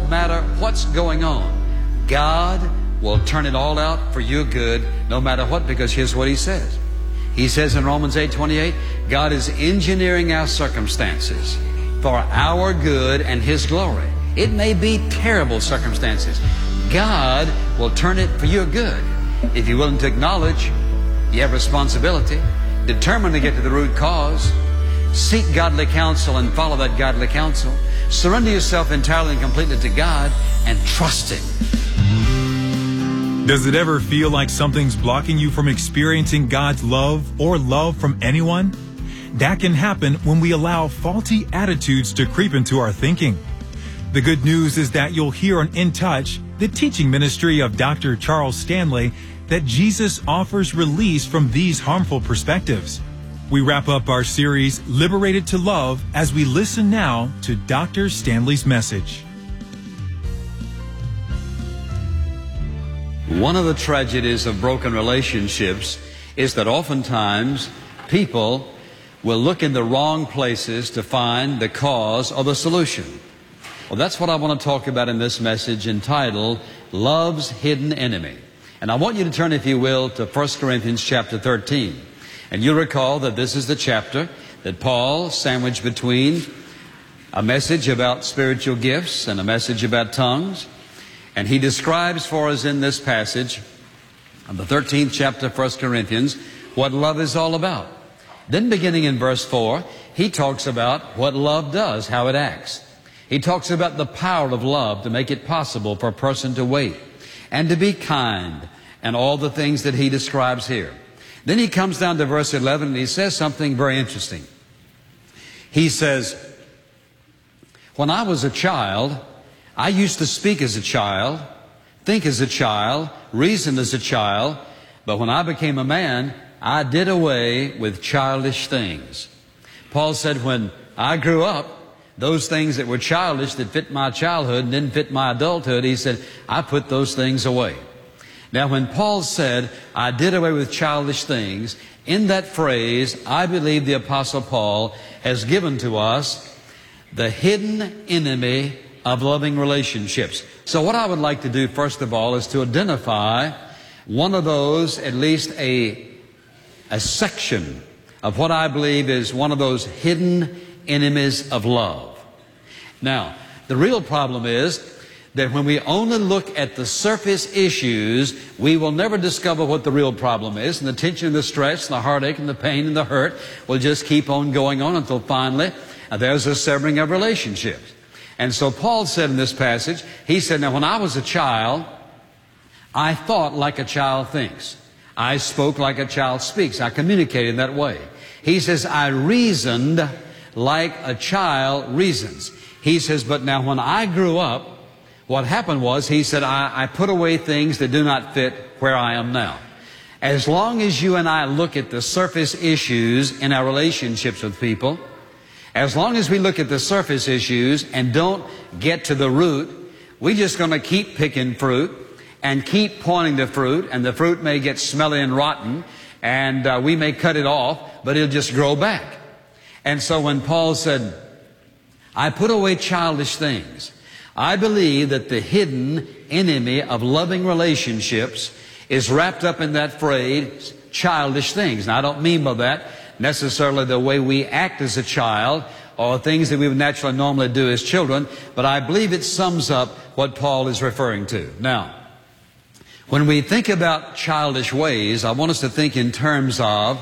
matter what's going on, God will turn it all out for your good, no matter what, because here's what He says. He says in Romans 8:28, God is engineering our circumstances for our good and His glory. It may be terrible circumstances. God will turn it for your good. If you're willing to acknowledge you have responsibility, determined to get to the root cause, seek godly counsel and follow that godly counsel, surrender yourself entirely and completely to God, and trust Him. Does it ever feel like something's blocking you from experiencing God's love or love from anyone? That can happen when we allow faulty attitudes to creep into our thinking. The good news is that you'll hear on In Touch, the teaching ministry of Dr. Charles Stanley, that Jesus offers release from these harmful perspectives. We wrap up our series, Liberated to Love, as we listen now to Dr. Stanley's message. One of the tragedies of broken relationships is that oftentimes people will look in the wrong places to find the cause or the solution. Well, that's what I want to talk about in this message entitled, Love's Hidden Enemy. And I want you to turn, if you will, to 1 Corinthians chapter 13. And you'll recall that this is the chapter that Paul sandwiched between a message about spiritual gifts and a message about tongues. And he describes for us in this passage, of the 13th chapter of 1 Corinthians, what love is all about. Then beginning in verse 4, he talks about what love does, how it acts. He talks about the power of love to make it possible for a person to wait and to be kind and all the things that he describes here. Then he comes down to verse 11 and he says something very interesting. He says, when I was a child, I used to speak as a child, think as a child, reason as a child, but when I became a man, I did away with childish things. Paul said, when I grew up, those things that were childish, that fit my childhood and didn't fit my adulthood, he said, I put those things away. Now, when Paul said, I did away with childish things, in that phrase, I believe the Apostle Paul has given to us the hidden enemy of loving relationships. So what I would like to do, first of all, is to identify one of those, at least a section of what I believe is one of those hidden enemies of love. Now, the real problem is that when we only look at the surface issues, we will never discover what the real problem is. And the tension and the stress and the heartache and the pain and the hurt will just keep on going on until finally there's a severing of relationships. And so Paul said in this passage, he said, now when I was a child, I thought like a child thinks. I spoke like a child speaks. I communicated that way. He says, I reasoned like a child reasons. He says, but now when I grew up, what happened was, he said, I put away things that do not fit where I am now. As long as you and I look at the surface issues in our relationships with people, as long as we look at the surface issues and don't get to the root, we're just going to keep picking fruit and keep pointing to fruit, and the fruit may get smelly and rotten, and we may cut it off, but it'll just grow back. And so when Paul said, I put away childish things, I believe that the hidden enemy of loving relationships is wrapped up in that phrase, childish things. Now, I don't mean by that necessarily the way we act as a child or things that we would naturally normally do as children, but I believe it sums up what Paul is referring to. Now, when we think about childish ways, I want us to think in terms of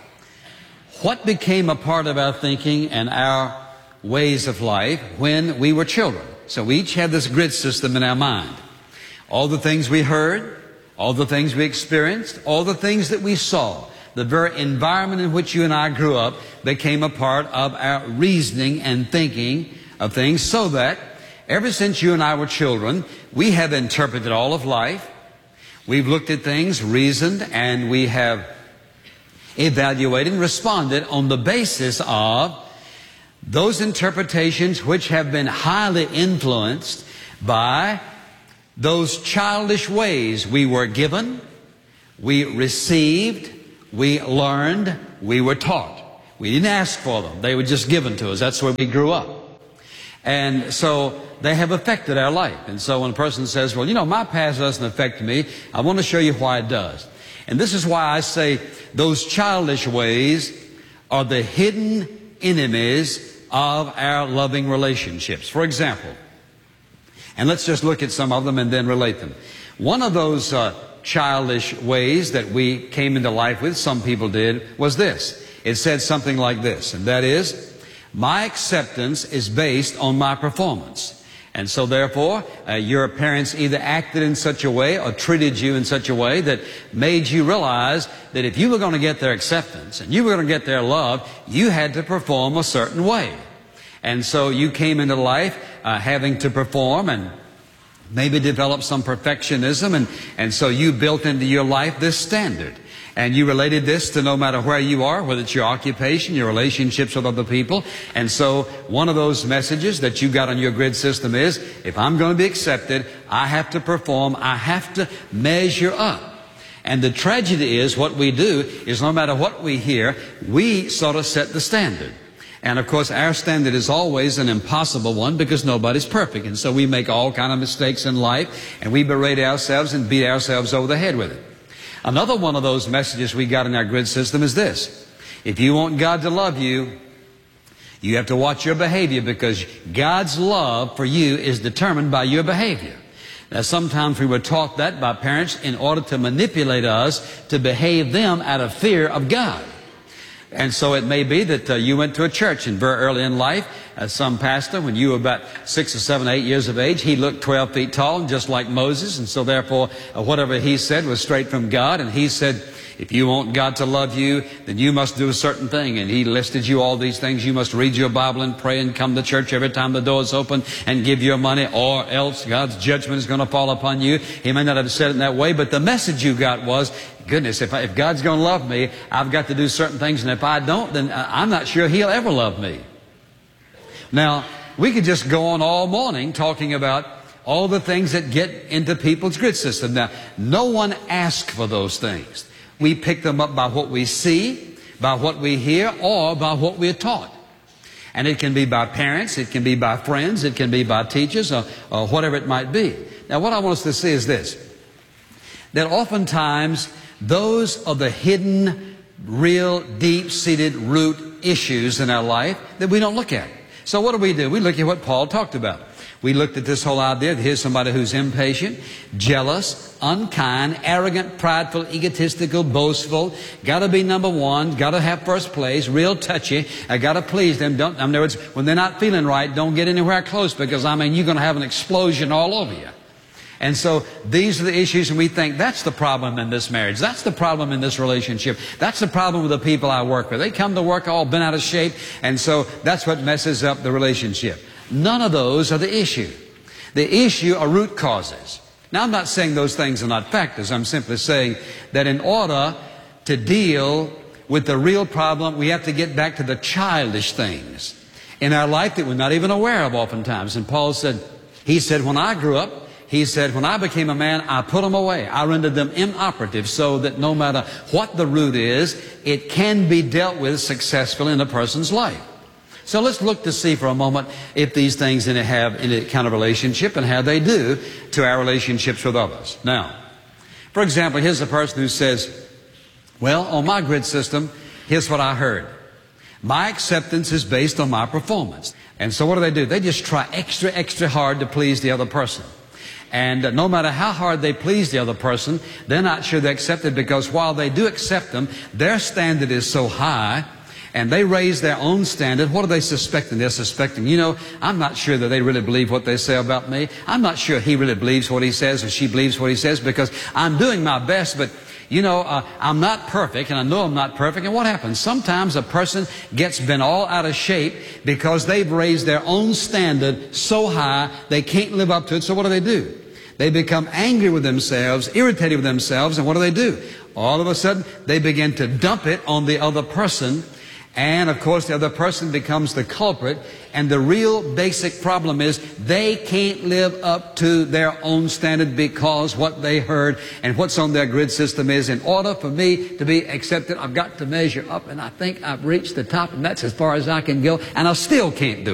what became a part of our thinking and our ways of life when we were children. So we each have this grid system in our mind. All the things we heard, all the things we experienced, all the things that we saw, the very environment in which you and I grew up became a part of our reasoning and thinking of things, so that ever since you and I were children, we have interpreted all of life. We've looked at things, reasoned, and we have evaluated and responded on the basis of those interpretations which have been highly influenced by those childish ways we were given, we received, we learned, we were taught. We didn't ask for them. They were just given to us. That's where we grew up. And so they have affected our life. And so when a person says, well, you know, my past doesn't affect me, I want to show you why it does. And this is why I say those childish ways are the hidden enemies of our loving relationships. For example, and let's just look at some of them and then relate them. One of those childish ways that we came into life with, some people did, was this. It said something like this, and that is, my acceptance is based on my performance. And so therefore, your parents either acted in such a way or treated you in such a way that made you realize that if you were going to get their acceptance and you were going to get their love, you had to perform a certain way. And so you came into life having to perform and maybe develop some perfectionism, and so you built into your life this standard. And you related this to no matter where you are, whether it's your occupation, your relationships with other people. And so one of those messages that you got on your grid system is, if I'm going to be accepted, I have to perform, I have to measure up. And the tragedy is, what we do is no matter what we hear, we sort of set the standard. And of course, our standard is always an impossible one because nobody's perfect. And so we make all kind of mistakes in life, and we berate ourselves and beat ourselves over the head with it. Another one of those messages we got in our grid system is this. If you want God to love you, you have to watch your behavior, because God's love for you is determined by your behavior. Now, sometimes we were taught that by parents in order to manipulate us to behave them out of fear of God. And so it may be that you went to a church and very early in life, some pastor, when you were about 6 or 7, 8 years of age, he looked 12 feet tall, just like Moses. And so therefore, whatever he said was straight from God. And he said, if you want God to love you, then you must do a certain thing. And he listed you all these things. You must read your Bible and pray and come to church every time the door is open and give your money, or else God's judgment is going to fall upon you. He may not have said it in that way, but the message you got was, goodness, if God's going to love me, I've got to do certain things. And if I don't, then I'm not sure He'll ever love me. Now, we could just go on all morning talking about all the things that get into people's grid system. Now, no one asks for those things. We pick them up by what we see, by what we hear, or by what we're taught. And it can be by parents, it can be by friends, it can be by teachers, or whatever it might be. Now, what I want us to see is this, that oftentimes those are the hidden, real, deep-seated root issues in our life that we don't look at. So what do? We look at what Paul talked about. We looked at this whole idea that here's somebody who's impatient, jealous, unkind, arrogant, prideful, egotistical, boastful, got to be number one, got to have first place, real touchy, got to please them. In other words, when they're not feeling right, don't get anywhere close, because, you're going to have an explosion all over you. And so these are the issues, and we think that's the problem in this marriage. That's the problem in this relationship. That's the problem with the people I work with. They come to work all bent out of shape, and so that's what messes up the relationship. None of those are the issue. The issue are root causes. Now, I'm not saying those things are not factors. I'm simply saying that in order to deal with the real problem, we have to get back to the childish things in our life that we're not even aware of oftentimes. And Paul said, he said, when I grew up, he said, when I became a man, I put them away. I rendered them inoperative, so that no matter what the root is, it can be dealt with successfully in a person's life. So let's look to see for a moment if these things have any kind of relationship and how they do to our relationships with others. Now, for example, here's a person who says, well, on my grid system, here's what I heard. My acceptance is based on my performance. And so what do? They just try extra hard to please the other person. And no matter how hard they please the other person, they're not sure they're accepted, because while they do accept them, their standard is so high, and they raise their own standard. What are they suspecting? They're suspecting, I'm not sure that they really believe what they say about me. I'm not sure he really believes what he says or she believes what he says, because I'm doing my best, but I'm not perfect, and I know I'm not perfect. And what happens? Sometimes a person gets bent all out of shape because they've raised their own standard so high they can't live up to it. So what do? They become angry with themselves, irritated with themselves, and what do? All of a sudden, they begin to dump it on the other person. And of course, the other person becomes the culprit. And the real basic problem is they can't live up to their own standard, because what they heard and what's on their grid system is, in order for me to be accepted, I've got to measure up, and I think I've reached the top, and that's as far as I can go, and I still can't do it.